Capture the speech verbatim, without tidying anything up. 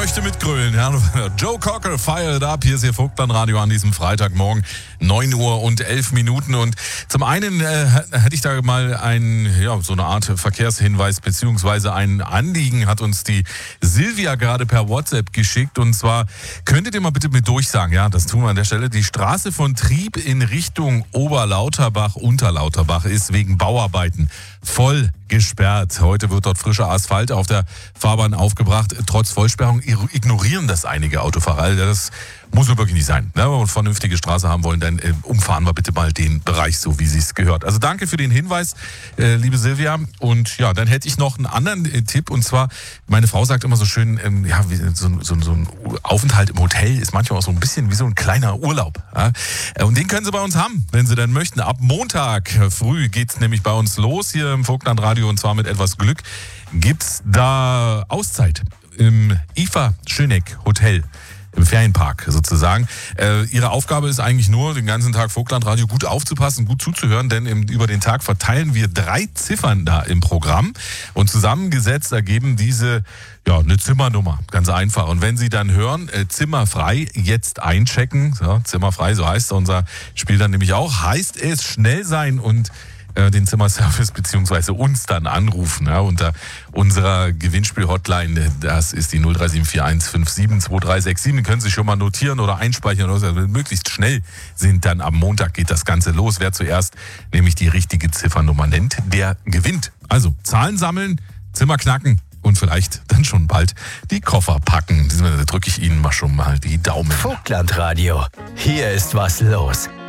möchte mitgrölen. Ja? Joe Cocker, Fire It Up. Hier ist Ihr Vogtland-Radio an diesem Freitagmorgen, neun Uhr und elf Minuten. Und zum einen äh, hätte ich da mal ein, ja, so eine Art Verkehrshinweis beziehungsweise ein Anliegen hat uns die Silvia gerade per WhatsApp geschickt. Und zwar, könntet ihr mal bitte mit durchsagen, ja, das tun wir an der Stelle, die Straße von Trieb in Richtung Oberlauterbach, Unterlauterbach ist wegen Bauarbeiten voll gesperrt. Heute wird dort frischer Asphalt auf der Fahrbahn aufgebracht. Trotz Vollsperrung ignorieren das einige Autofahrer. Also das muss nur wirklich nicht sein. Wenn wir eine vernünftige Straße haben wollen, dann äh, umfahren wir bitte mal den Bereich so, wie es gehört. Also danke für den Hinweis, äh, liebe Silvia. Und ja, dann hätte ich noch einen anderen äh, Tipp. Und zwar, meine Frau sagt immer so schön, ähm, ja, wie, so, so, so ein Aufenthalt im Hotel ist manchmal auch so ein bisschen wie so ein kleiner Urlaub. Ja? Und den können Sie bei uns haben, wenn Sie dann möchten. Ab Montag früh geht's nämlich bei uns los hier im Vogtland-Radio, und zwar mit etwas Glück gibt's da Auszeit im I F A Schöneck Hotel. Im Ferienpark sozusagen. Äh, ihre Aufgabe ist eigentlich nur, den ganzen Tag Vogtland-Radio gut aufzupassen, gut zuzuhören, denn im, über den Tag verteilen wir drei Ziffern da im Programm und zusammengesetzt ergeben diese ja eine Zimmernummer, ganz einfach. Und wenn Sie dann hören, äh, Zimmer frei, jetzt einchecken, so, Zimmer frei, so heißt unser Spiel dann nämlich auch, heißt es schnell sein und den Zimmerservice beziehungsweise uns dann anrufen, ja, unter unserer Gewinnspiel-Hotline. Das ist die null drei sieben vier eins fünf sieben zwei drei sechs sieben. Den können Sie schon mal notieren oder einspeichern. Oder möglichst schnell sind dann am Montag geht das Ganze los. Wer zuerst nämlich die richtige Ziffernummer nennt, der gewinnt. Also Zahlen sammeln, Zimmer knacken und vielleicht dann schon bald die Koffer packen. Da drücke ich Ihnen mal schon mal die Daumen. Vogtland-Radio. Hier ist was los.